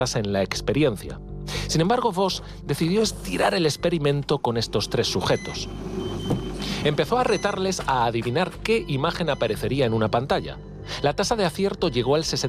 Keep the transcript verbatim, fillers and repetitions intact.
en la experiencia. Sin embargo, Voss decidió estirar el experimento con estos tres sujetos. Empezó a retarles a adivinar qué imagen aparecería en una pantalla. La tasa de acierto llegó al sesenta